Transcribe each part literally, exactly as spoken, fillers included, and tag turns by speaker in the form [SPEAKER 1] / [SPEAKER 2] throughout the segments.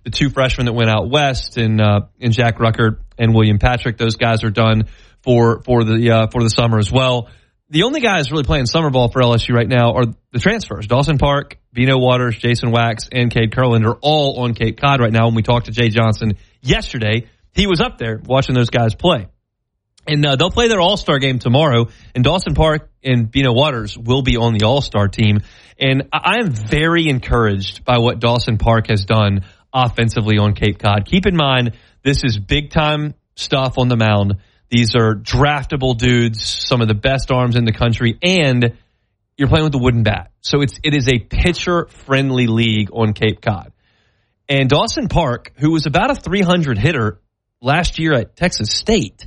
[SPEAKER 1] the two freshmen that went out west, and uh, and Jack Ruckert and William Patrick. Those guys are done for for the uh, for the summer as well. The only guys really playing summer ball for L S U right now are the transfers. Dawson Park, Bino Waters, Jason Wax, and Cade Kurland are all on Cape Cod right now. When we talked to Jay Johnson yesterday, he was up there watching those guys play. And uh, they'll play their all-star game tomorrow, and Dawson Park and Bino Waters will be on the all-star team. And I am very encouraged by what Dawson Park has done offensively on Cape Cod. Keep in mind, this is big-time stuff on the mound. These are draftable dudes, some of the best arms in the country, and you're playing with a wooden bat. So it's it is a pitcher-friendly league on Cape Cod. And Dawson Park, who was about a three hundred hitter last year at Texas State,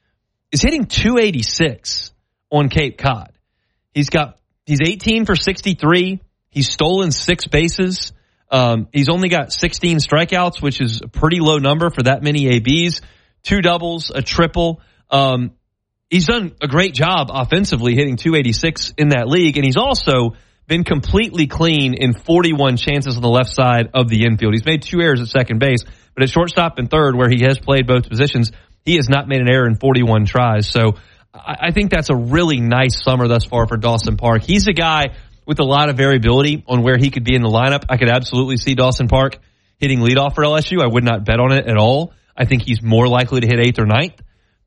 [SPEAKER 1] is hitting two eighty-six on Cape Cod. He's got he's eighteen for sixty-three. He's stolen six bases. Um, he's only got sixteen strikeouts, which is a pretty low number for that many A Bs. Two doubles, a triple. Um, he's done a great job offensively hitting two eighty-six in that league, and he's also been completely clean in forty-one chances on the left side of the infield. He's made two errors at second base, but at shortstop and third, where he has played both positions, he has not made an error in forty-one tries. So I think that's a really nice summer thus far for Dawson Park. He's a guy with a lot of variability on where he could be in the lineup. I could absolutely see Dawson Park hitting leadoff for L S U. I would not bet on it at all. I think he's more likely to hit eighth or ninth.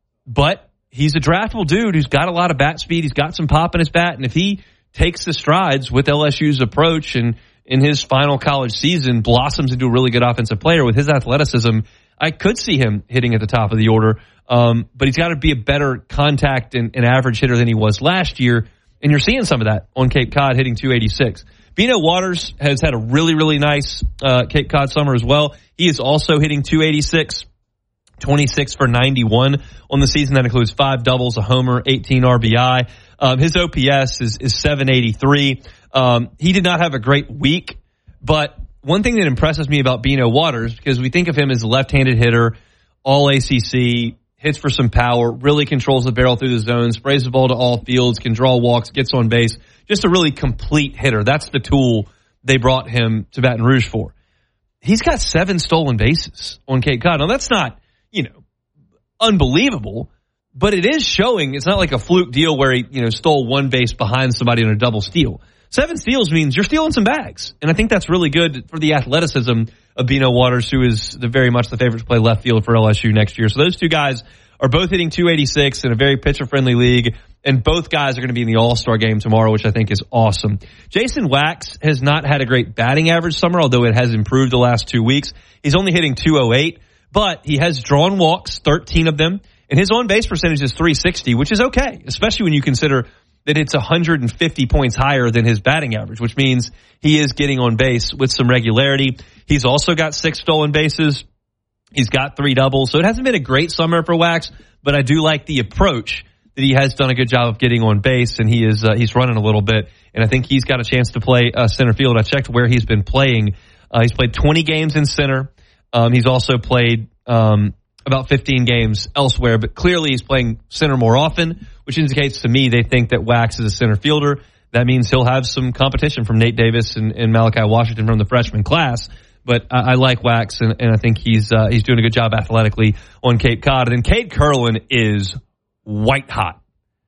[SPEAKER 1] But he's a draftable dude who's got a lot of bat speed. He's got some pop in his bat. And if he takes the strides with L S U's approach and in his final college season blossoms into a really good offensive player with his athleticism, I could see him hitting at the top of the order. Um, but he's got to be a better contact and, and average hitter than he was last year. And you're seeing some of that on Cape Cod hitting two eighty-six. Bino Waters has had a really, really nice uh, Cape Cod summer as well. He is also hitting two eighty-six, twenty-six for ninety-one on the season. That includes five doubles, a homer, eighteen R B I. Um, his O P S is, is seven eighty-three. Um, he did not have a great week, but one thing that impresses me about Bino Waters, because we think of him as a left-handed hitter, all A C C, hits for some power, really controls the barrel through the zone, sprays the ball to all fields, can draw walks, gets on base, just a really complete hitter. That's the tool they brought him to Baton Rouge for. He's got seven stolen bases on Cape Cod. Now, that's not, you know, unbelievable, but it is showing it's not like a fluke deal where he, you know, stole one base behind somebody on a double steal. Seven steals means you're stealing some bags. And I think that's really good for the athleticism of Bino Waters, who is the, very much the favorite to play left field for L S U next year. So those two guys are both hitting two eighty-six in a very pitcher-friendly league, and both guys are going to be in the All-Star game tomorrow, which I think is awesome. Jason Wax has not had a great batting average summer, although it has improved the last two weeks. He's only hitting two oh eight, but he has drawn walks, thirteen of them, and his on-base percentage is three sixty, which is okay, especially when you consider that it's one hundred fifty points higher than his batting average, which means he is getting on base with some regularity. He's also got six stolen bases. He's got three doubles. So it hasn't been a great summer for Wax, but I do like the approach that he has done a good job of getting on base, and he is uh, he's running a little bit, and I think he's got a chance to play uh, center field. I checked where he's been playing. Uh, he's played twenty games in center. Um, he's also played um, about fifteen games elsewhere, but clearly he's playing center more often, which indicates to me they think that Wax is a center fielder. That means he'll have some competition from Nate Davis and, and Malachi Washington from the freshman class. But I, I like Wax, and, and I think he's uh, he's doing a good job athletically on Cape Cod. And then Cade Kurland is white hot.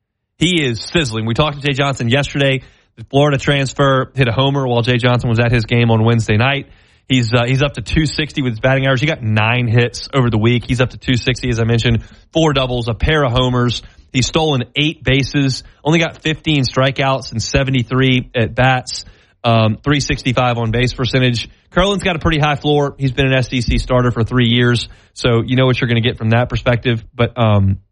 [SPEAKER 1] He is sizzling. We talked to Jay Johnson yesterday. The Florida transfer hit a homer while Jay Johnson was at his game on Wednesday night. He's uh, he's up to two sixty with his batting average. He got nine hits over the week. He's up to two sixty, as I mentioned, four doubles, a pair of homers. He's stolen eight bases, only got fifteen strikeouts and seventy-three at bats, um, three sixty-five on base percentage. Kurland's got a pretty high floor. He's been an S E C starter for three years, so you know what you're going to get from that perspective. But um,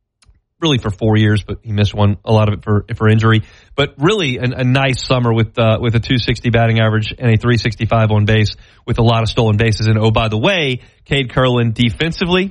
[SPEAKER 1] really for four years, but he missed one, a lot of it for for injury. But really a, a nice summer with uh, with a two sixty batting average and a three sixty-five on base with a lot of stolen bases. And oh, by the way, Cade Kurland defensively,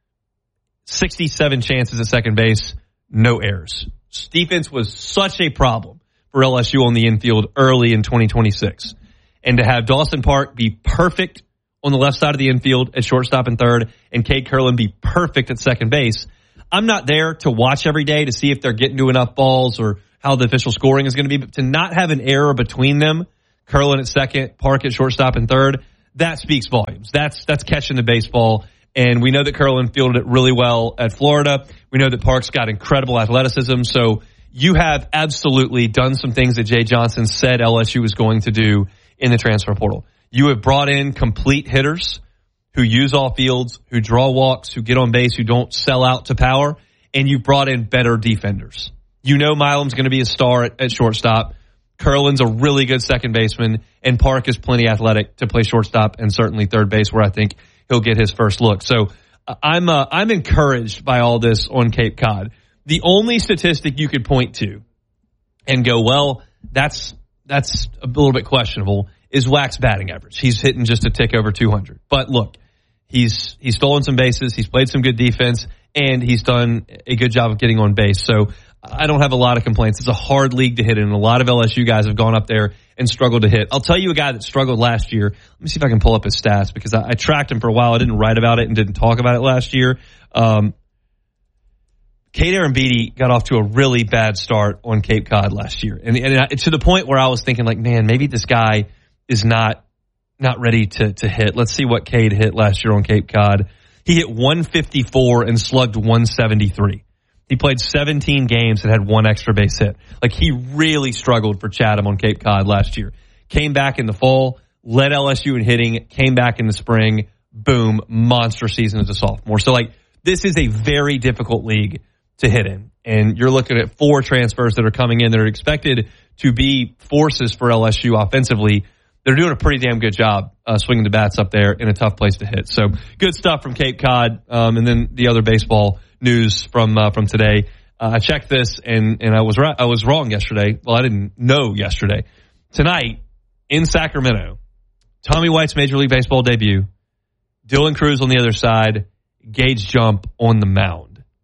[SPEAKER 1] sixty-seven chances at second base, no errors. Defense was such a problem for L S U on the infield early in twenty twenty-six. And to have Dawson Park be perfect on the left side of the infield at shortstop and third, and Cade Kurland be perfect at second base. I'm not there to watch every day to see if they're getting to enough balls or how the official scoring is going to be, but to not have an error between them, Kurland at second, Park at shortstop and third, that speaks volumes. That's that's catching the baseball. And we know that Curlin fielded it really well at Florida. We know that Park's got incredible athleticism. So you have absolutely done some things that Jay Johnson said L S U was going to do in the transfer portal. You have brought in complete hitters who use all fields, who draw walks, who get on base, who don't sell out to power, and you brought in better defenders. You know Milam's going to be a star at, at shortstop. Curlin's a really good second baseman, and Park is plenty athletic to play shortstop and certainly third base, where I think he'll get his first look. So uh, I'm uh, I'm encouraged by all this on Cape Cod. The only statistic you could point to and go, well, that's that's a little bit questionable, is Wack's batting average. He's hitting just a tick over two hundred. But look, he's he's stolen some bases, he's played some good defense, and he's done a good job of getting on base. So I don't have a lot of complaints. It's a hard league to hit in, and a lot of L S U guys have gone up there and struggled to hit. I'll tell you a guy that struggled last year. Let me see if I can pull up his stats, because I, I tracked him for a while. I didn't write about it and didn't talk about it last year. Um, Cade Arambidi got off to a really bad start on Cape Cod last year. And, and I, to the point where I was thinking, like, man, maybe this guy is not not ready to, to hit. Let's see what Cade hit last year on Cape Cod. He hit one fifty-four and slugged one seventy-three. He played seventeen games and had one extra base hit. Like, he really struggled for Chatham on Cape Cod last year. Came back in the fall, led L S U in hitting, came back in the spring, boom, monster season as a sophomore. So, like, this is a very difficult league to hit in. And you're looking at four transfers that are coming in that are expected to be forces for L S U offensively. They're doing a pretty damn good job uh, swinging the bats up there in a tough place to hit. So good stuff from Cape Cod. Um, and then the other baseball news from uh, from today. Uh, I checked this and and I was right. I was wrong yesterday. Well, I didn't know yesterday. Tonight in Sacramento, Tommy White's Major League Baseball debut. Dylan Cruz on the other side. Gage Jump on the mound.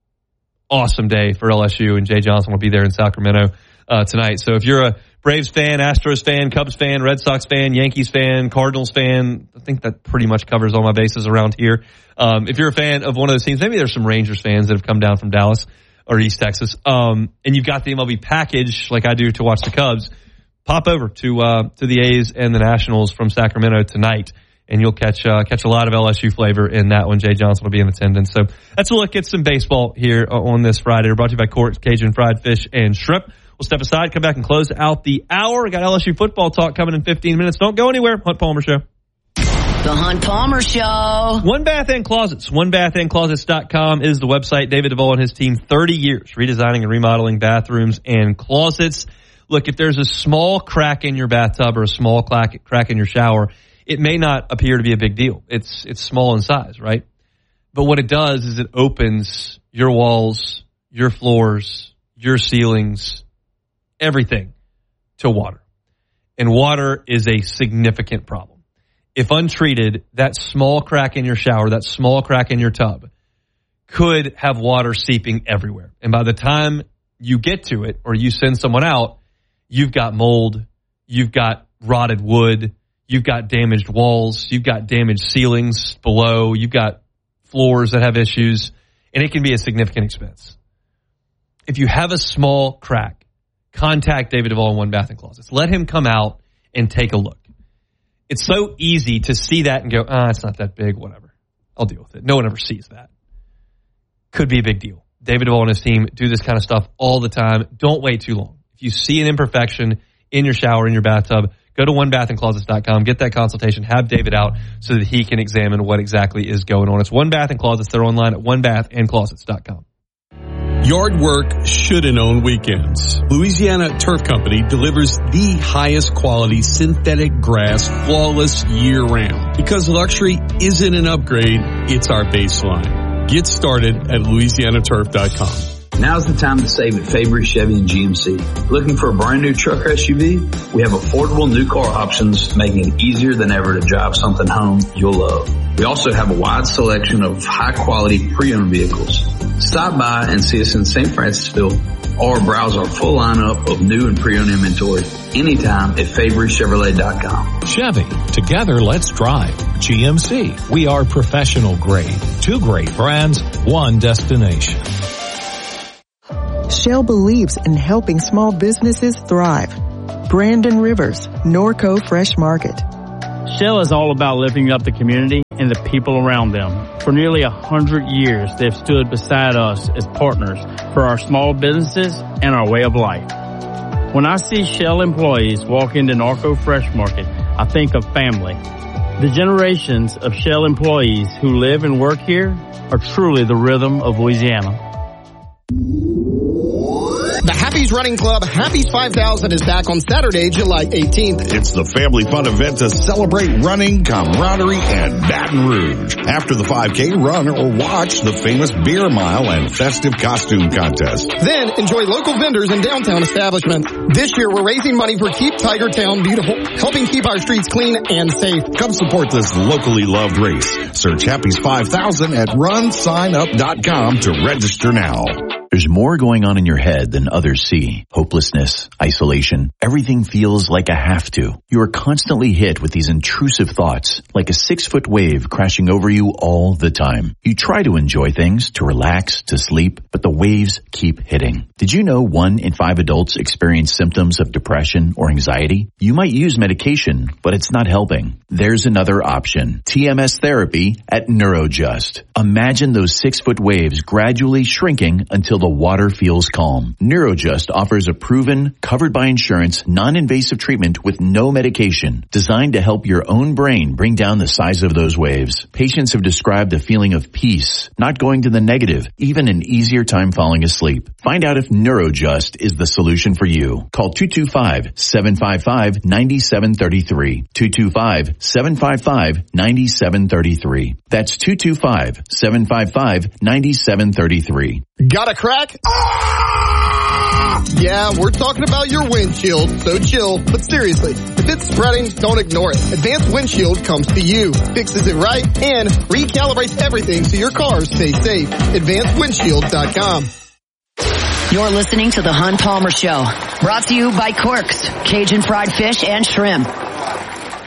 [SPEAKER 1] Awesome day for L S U, and Jay Johnson will be there in Sacramento uh, tonight. So if you're a Braves fan, Astros fan, Cubs fan, Red Sox fan, Yankees fan, Cardinals fan, I think that pretty much covers all my bases around here. Um, if you're a fan of one of those teams, maybe there's some Rangers fans that have come down from Dallas or East Texas, um, and you've got the M L B package like I do to watch the Cubs, pop over to uh, to the A's and the Nationals from Sacramento tonight, and you'll catch uh, catch a lot of L S U flavor in that one. Jay Johnson will be in attendance. So that's a look at some baseball here on this Friday. We're brought to you by Court Cajun Fried Fish and Shrimp. We'll step aside, come back, and close out the hour. We got L S U football talk coming in fifteen minutes. Don't go anywhere. Hunt Palmer Show.
[SPEAKER 2] The Hunt Palmer Show.
[SPEAKER 1] One Bath and Closets. one bath and closets dot com is the website. David Duvall and his team, thirty years redesigning and remodeling bathrooms and closets. Look, if there's a small crack in your bathtub or a small crack, crack in your shower, it may not appear to be a big deal. It's it's small in size, right? But what it does is it opens your walls, your floors, your ceilings, everything to water. And water is a significant problem. If untreated, that small crack in your shower, that small crack in your tub could have water seeping everywhere. And by the time you get to it or you send someone out, you've got mold, you've got rotted wood, you've got damaged walls, you've got damaged ceilings below, you've got floors that have issues, and it can be a significant expense. If you have a small crack, contact David Duvall in One Bath and Closets. Let him come out and take a look. It's so easy to see that and go, ah, it's not that big, whatever. I'll deal with it. No one ever sees that. Could be a big deal. David Duvall and his team do this kind of stuff all the time. Don't wait too long. If you see an imperfection in your shower, in your bathtub, go to one bath and closets dot com, get that consultation, have David out so that he can examine what exactly is going on. It's One Bath and Closets. They're online at one bath and closets dot com.
[SPEAKER 3] Yard work shouldn't own weekends. Louisiana Turf Company delivers the highest quality synthetic grass flawless year-round. Because luxury isn't an upgrade, it's our baseline. Get started at louisiana turf dot com.
[SPEAKER 4] Now's the time to save at Fabry Chevy and G M C. Looking for a brand new truck or S U V? We have affordable new car options, making it easier than ever to drive something home you'll love. We also have a wide selection of high-quality pre-owned vehicles. Stop by and see us in Saint Francisville or browse our full lineup of new and pre-owned inventory anytime at Fabry Chevrolet dot com.
[SPEAKER 5] Chevy, together let's drive. G M C, we are professional grade. Two great brands, one destination.
[SPEAKER 6] Shell believes in helping small businesses thrive. Brandon Rivers, Norco Fresh Market. Shell is all about lifting up the community and the people around them. For nearly a hundred years, they've stood beside us as partners for our small businesses and our way of life. When I see Shell employees walk into Norco Fresh Market, I think of family. The generations of Shell employees who live and work here are truly the rhythm of Louisiana.
[SPEAKER 7] The Happy's Running Club Happy's five thousand is back on Saturday, July eighteenth.
[SPEAKER 8] It's the family fun event to celebrate running, camaraderie, and Baton Rouge. After the five K, run or watch the famous beer mile and festive costume contest.
[SPEAKER 7] Then enjoy local vendors and downtown establishments. This year we're raising money for Keep Tigertown Beautiful, helping keep our streets clean and safe.
[SPEAKER 8] Come support this locally loved race. Search Happy's five thousand at run sign up dot com to register now.
[SPEAKER 9] There's more going on in your head than others see. Hopelessness, isolation, everything feels like a have to. You are constantly hit with these intrusive thoughts, like a six-foot wave crashing over you all the time. You try to enjoy things, to relax, to sleep, but the waves keep hitting. Did you know one in five adults experience symptoms of depression or anxiety? You might use medication, but it's not helping. There's another option. T M S therapy at Neurojust. Imagine those six-foot waves gradually shrinking until the water feels calm. Neurojust offers a proven, covered by insurance, non-invasive treatment with no medication, designed to help your own brain bring down the size of those waves. Patients have described a feeling of peace, not going to the negative, even an easier time falling asleep. Find out if Neurojust is the solution for you. Call two two five, seven five five, nine seven three three. two two five, seven five five, nine seven three three. That's two two five, seven five five, nine seven three three.
[SPEAKER 7] Got a crack? Ah! Yeah, we're talking about your windshield, so chill. But seriously, if it's spreading, don't ignore it. Advanced Windshield comes to you, fixes it right, and recalibrates everything so your cars stay safe. advanced windshield dot com.
[SPEAKER 2] You're listening to The Hunt Palmer Show, brought to you by Quirks, Cajun fried fish and shrimp.